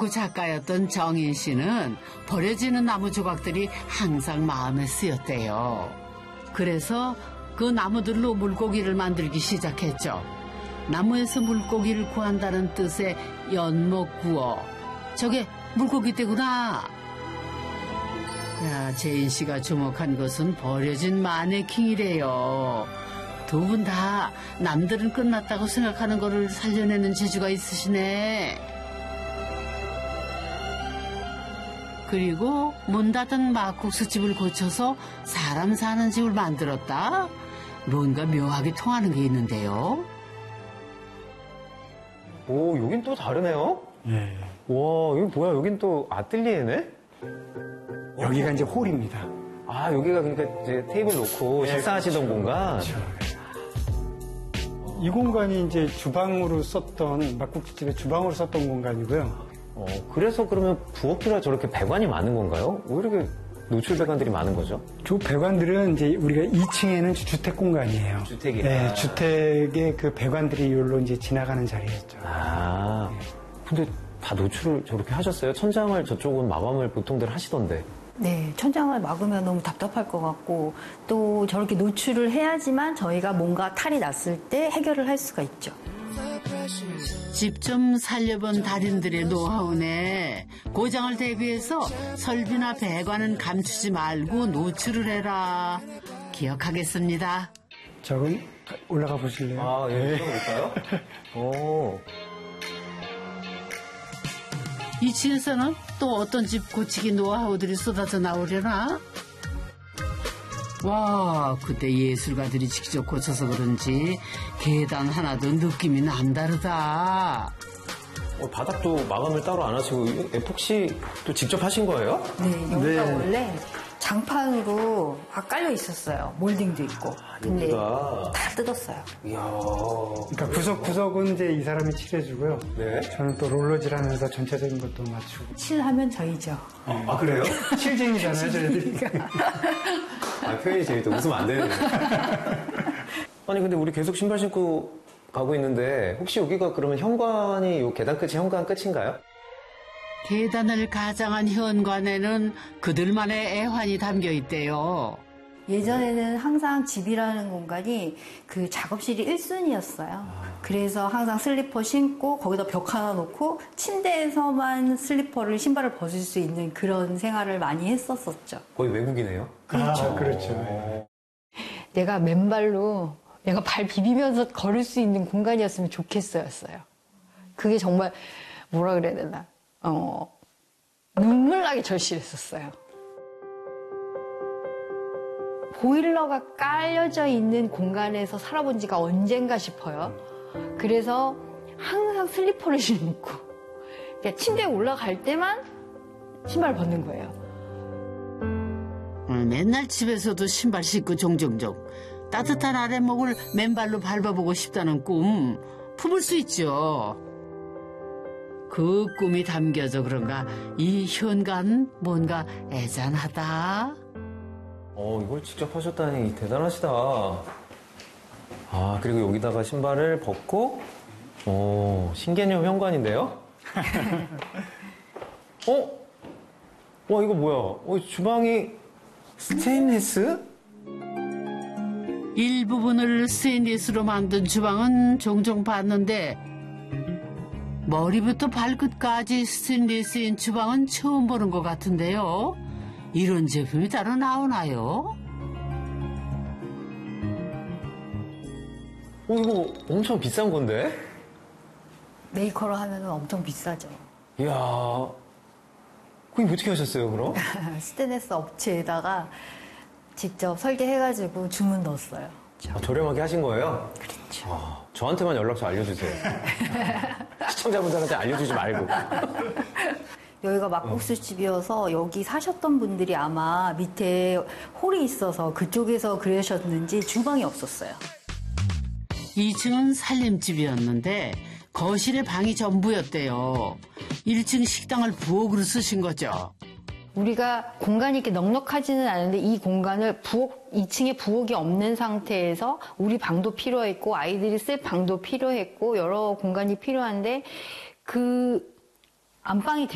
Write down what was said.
덕후 작가였던 정인 씨는 버려지는 나무 조각들이 항상 마음에 쓰였대요. 그래서 그 나무들로 물고기를 만들기 시작했죠. 나무에서 물고기를 구한다는 뜻의 연목구어. 저게 물고기 떼구나. 야, 제인 씨가 주목한 것은 버려진 마네킹이래요. 두 분 다 남들은 끝났다고 생각하는 거를 살려내는 재주가 있으시네. 그리고 문 닫은 막국수집을 고쳐서 사람 사는 집을 만들었다? 뭔가 묘하게 통하는 게 있는데요. 오, 여긴 또 다르네요? 예. 와, 여기 뭐야? 여긴 또 아뜰리에네? 여기가 이제 홀입니다. 아, 여기가 그러니까 이제 테이블 놓고 식사하시던 공간? 그렇죠. 이 공간이 이제 주방으로 썼던, 막국수집의 주방으로 썼던 공간이고요. 그래서 그러면 부엌이라 저렇게 배관이 많은 건가요? 왜 이렇게 노출 배관들이 많은 거죠? 저 배관들은 이제 우리가 2층에는 주택 공간이에요. 주택이라. 네, 주택의 그 배관들이 여기로 이제 지나가는 자리였죠. 아, 근데 다 노출을 저렇게 하셨어요? 천장을 저쪽은 마감을 보통들 하시던데. 네, 천장을 막으면 너무 답답할 것 같고 또 저렇게 노출을 해야지만 저희가 뭔가 탈이 났을 때 해결을 할 수가 있죠. 집 좀 살려본 달인들의 노하우네. 고장을 대비해서 설비나 배관은 감추지 말고 노출을 해라. 기억하겠습니다. 저건 올라가 보실래요? 아, 예, 들어볼까요? 오. 2층에서는 또 어떤 집 고치기 노하우들이 쏟아져 나오려나? 와, 그때 예술가들이 직접 고쳐서 그런지 계단 하나도 느낌이 남다르다. 바닥도 마감을 따로 안 하시고 에폭시도 직접 하신 거예요? 네, 여기가 원래 장판으로 깔려 있었어요. 몰딩도 있고. 근데 여기가. 다 뜯었어요. 이야. 그러니까 구석구석은 이제 이 사람이 칠해주고요. 네. 저는 또 롤러질 하면서 전체적인 것도 맞추고. 칠하면 저희죠. 아, 그래요? 칠쟁이잖아요, 저희들이. 아, 표현이 재밌다. 웃으면 안 되는데. 아니, 근데 우리 계속 신발 신고 가고 있는데 혹시 여기가 그러면 현관이 요 계단 끝이 현관 끝인가요? 계단을 가장한 현관에는 그들만의 애환이 담겨 있대요. 예전에는 항상 집이라는 공간이 그 작업실이 1순위였어요. 그래서 항상 슬리퍼 신고 거기다 벽 하나 놓고 침대에서만 슬리퍼를 신발을 벗을 수 있는 그런 생활을 많이 했었었죠. 거의 외국이네요. 그렇죠. 그렇죠. 내가 맨발로 내가 발 비비면서 걸을 수 있는 공간이었으면 좋겠어였어요. 그게 정말 뭐라 그래야 되나 눈물 나게 절실했었어요. 보일러가 깔려져 있는 공간에서 살아본 지가 언젠가 싶어요. 그래서 항상 슬리퍼를 신고 그러니까 침대에 올라갈 때만 신발을 벗는 거예요. 맨날 집에서도 신발 신고 종종종 따뜻한 아랫목을 맨발로 밟아보고 싶다는 꿈 품을 수 있죠. 그 꿈이 담겨져 그런가 이 현관 뭔가 애잔하다. 이걸 직접 하셨다니 대단하시다. 아, 그리고 여기다가 신발을 벗고 신개념 현관인데요? 와, 이거 뭐야? 주방이 스테인리스? 일부분을 스테인리스로 만든 주방은 종종 봤는데 머리부터 발끝까지 스테인리스인 주방은 처음 보는 것 같은데요. 이런 제품이 따로 나오나요? 이거 엄청 비싼 건데? 메이커로 하면 엄청 비싸죠. 이야, 그럼 어떻게 하셨어요, 그럼? 스테인리스 업체에다가 직접 설계해가지고 주문 넣었어요. 저렴하게 하신 거예요? 그렇죠. 저한테만 연락처 알려주세요. 시청자분들한테 알려주지 말고. 여기가 막국수집이어서 여기 사셨던 분들이 아마 밑에 홀이 있어서 그쪽에서 그러셨는지 주방이 없었어요. 2층은 살림집이었는데 거실에 방이 전부였대요. 1층 식당을 부엌으로 쓰신 거죠. 우리가 공간이 이렇게 넉넉하지는 않은데 이 공간을 2층에 부엌이 없는 상태에서 우리 방도 필요했고 아이들이 쓸 방도 필요했고 여러 공간이 필요한데 그 안방이